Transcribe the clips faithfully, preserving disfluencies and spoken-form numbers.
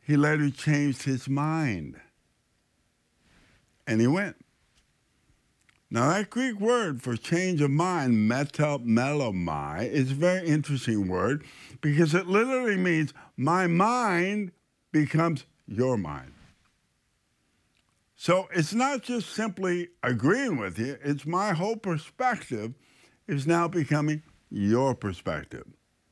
he later changed his mind. And he went. Now, that Greek word for change of mind, metamelomai, is a very interesting word because it literally means my mind becomes your mind. So it's not just simply agreeing with you, it's my whole perspective is now becoming your perspective.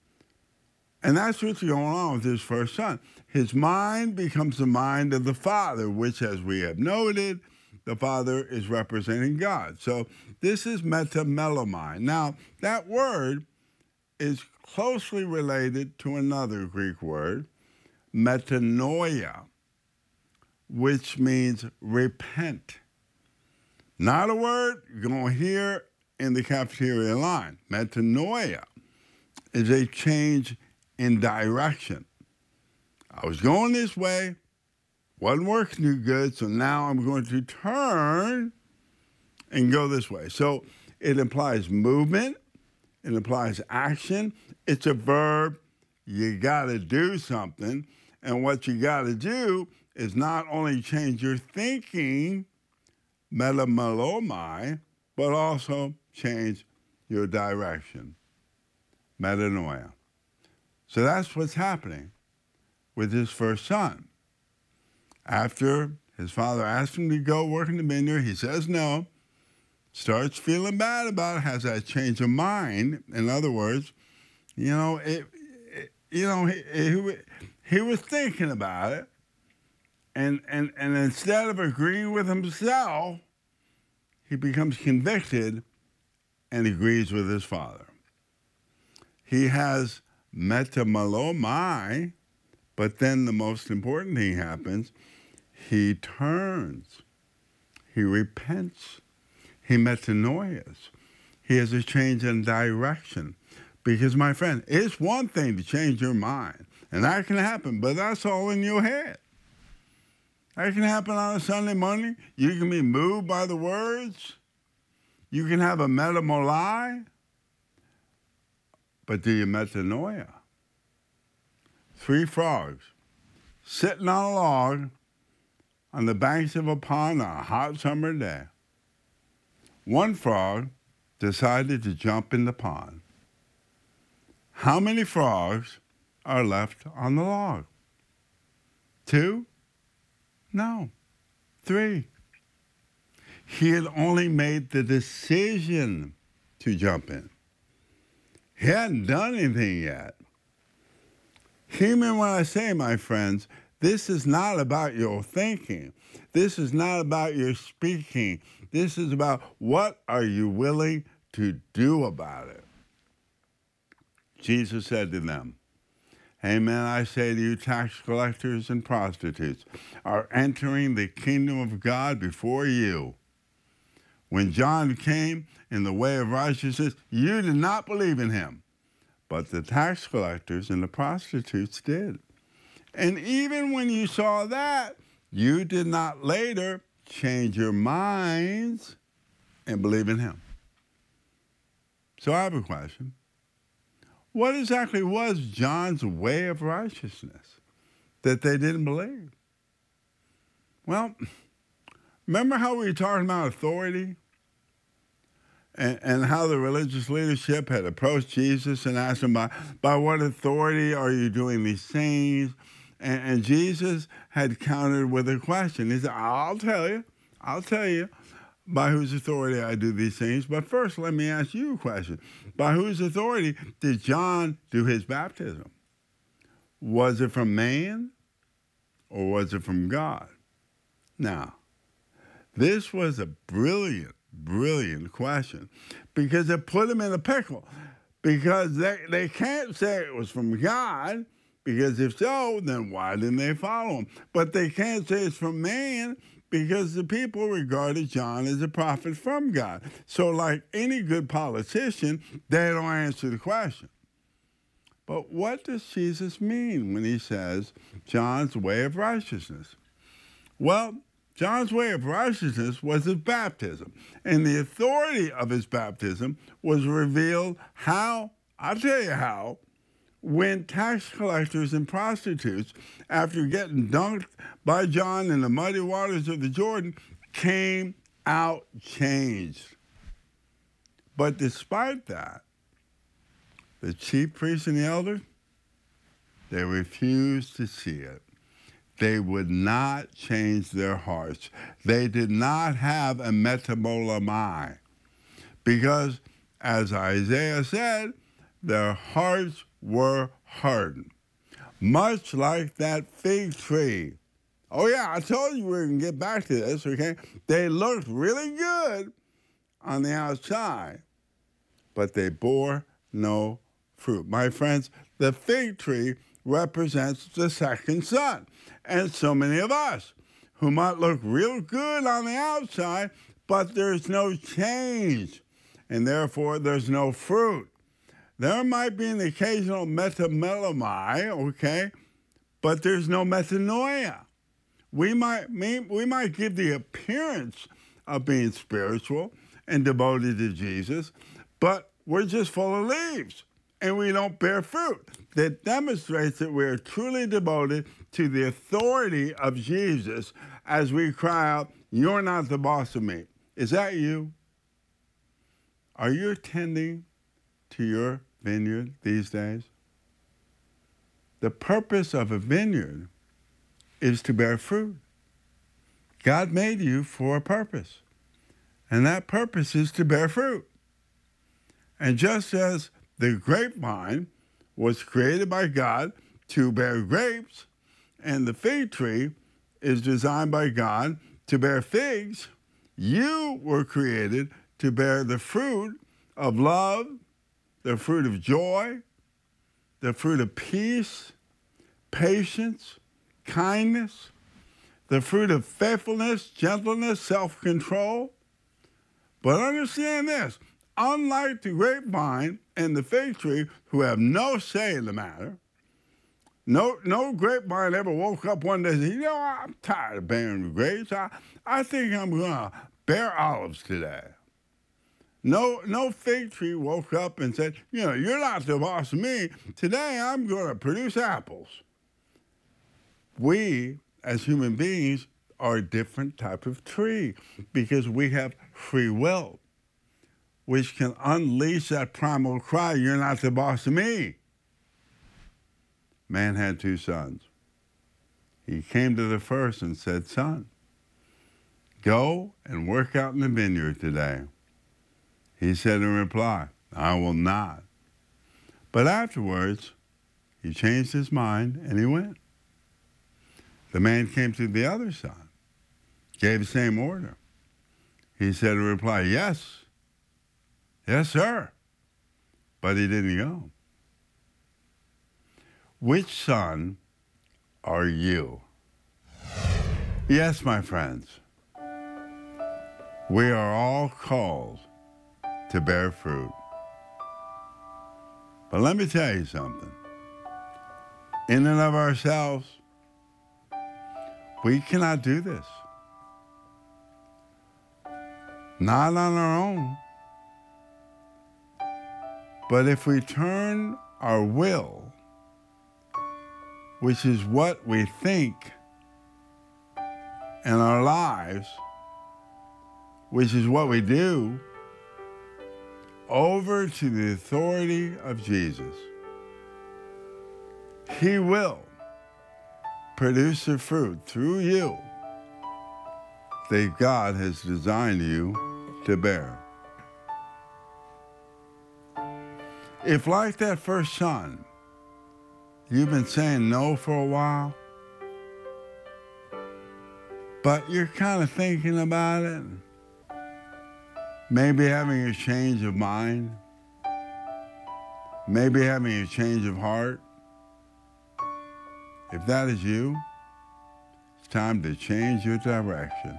And that's what's going on with his first son. His mind becomes the mind of the Father, which, as we have noted, the Father is representing God. So this is metamelomai. Now, that word is closely related to another Greek word, metanoia, which means repent. Not a word you're going to hear in the cafeteria line. Metanoia is a change in direction. I was going this way, wasn't working too good, so now I'm going to turn and go this way. So it implies movement, it implies action. It's a verb. You got to do something, and what you got to do is not only change your thinking, metamelomai, but also change your direction, metanoia. So that's what's happening with his first son. After his father asked him to go work in the vineyard, he says no, starts feeling bad about it, has that change of mind. In other words, you know, it, it, you know, he, he, he was thinking about it, and, and, and instead of agreeing with himself, he becomes convicted and agrees with his father. He has metamelomai, but then the most important thing happens. He turns. He repents. He metanoias. He has a change in direction. Because, my friend, it's one thing to change your mind, and that can happen, but that's all in your head. That can happen on a Sunday morning. You can be moved by the words. You can have a metamolai. But do you metanoia? Three frogs sitting on a log on the banks of a pond on a hot summer day. One frog decided to jump in the pond. How many frogs are left on the log? Two? No, three. He had only made the decision to jump in. He hadn't done anything yet. Hear me when I say, my friends, this is not about your thinking. This is not about your speaking. This is about what are you willing to do about it. Jesus said to them, Amen, I say to you, tax collectors and prostitutes are entering the kingdom of God before you. When John came in the way of righteousness, you did not believe in him, but the tax collectors and the prostitutes did. And even when you saw that, you did not later change your minds and believe in him. So I have a question. What exactly was John's way of righteousness that they didn't believe? Well, remember how we were talking about authority? And, and how the religious leadership had approached Jesus and asked him, by, by what authority are you doing these things? And, and Jesus had countered with a question. He said, I'll tell you, I'll tell you by whose authority I do these things. But first, let me ask you a question. By whose authority did John do his baptism? Was it from man or was it from God? Now, this was a brilliant, brilliant question because it put him in a pickle because they, they can't say it was from God because if so, then why didn't they follow him? But they can't say it's from man because the people regarded John as a prophet from God. So like any good politician, they don't answer the question. But what does Jesus mean when he says John's way of righteousness? Well, John's way of righteousness was his baptism, and the authority of his baptism was revealed how, I'll tell you how, when tax collectors and prostitutes, after getting dunked by John in the muddy waters of the Jordan, came out changed. But despite that, the chief priests and the elders, they refused to see it. They would not change their hearts. They did not have a metamolomai, because, as Isaiah said, their hearts were hardened, much like that fig tree. Oh yeah, I told you we were going to get back to this, okay? They looked really good on the outside, but they bore no fruit. My friends, the fig tree represents the second son. And so many of us who might look real good on the outside, but there's no change, and therefore there's no fruit. There might be an occasional metamelomai, okay, but there's no metanoia. We might, we might give the appearance of being spiritual and devoted to Jesus, but we're just full of leaves, and we don't bear fruit. That demonstrates that we are truly devoted to the authority of Jesus as we cry out, "You're not the boss of me." Is that you? Are you attending to your vineyard these days? The purpose of a vineyard is to bear fruit. God made you for a purpose, and that purpose is to bear fruit. And just as the grapevine was created by God to bear grapes, and the fig tree is designed by God to bear figs, you were created to bear the fruit of love, the fruit of joy, the fruit of peace, patience, kindness, the fruit of faithfulness, gentleness, self-control. But understand this, unlike the grapevine and the fig tree, who have no say in the matter, no no grapevine ever woke up one day and said, "You know, I'm tired of bearing grapes. I, I think I'm going to bear olives today." No, no fig tree woke up and said, "You know, you're not the boss of me. Today I'm going to produce apples." We, as human beings, are a different type of tree because we have free will, which can unleash that primal cry, "You're not the boss of me." Man had two sons. He came to the first and said, "Son, go and work out in the vineyard today." He said in reply, "I will not." But afterwards, he changed his mind and he went. The man came to the other son, gave the same order. He said in reply, "Yes, yes, sir." But he didn't go. Which son are you? Yes, my friends, we are all called to bear fruit. But let me tell you something. In and of ourselves, we cannot do this. Not on our own. But if we turn our will, which is what we think, and our lives, which is what we do, over to the authority of Jesus, He will produce the fruit through you that God has designed you to bear. If, like that first son, you've been saying no for a while, but you're kind of thinking about it, maybe having a change of mind, maybe having a change of heart, if that is you, it's time to change your direction.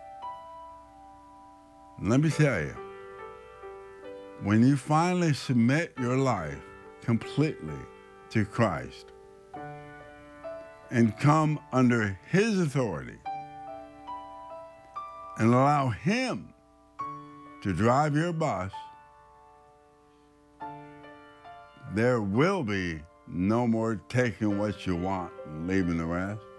And let me tell you, when you finally submit your life completely to Christ and come under His authority and allow Him to drive your bus, there will be No more taking what you want and leaving the rest.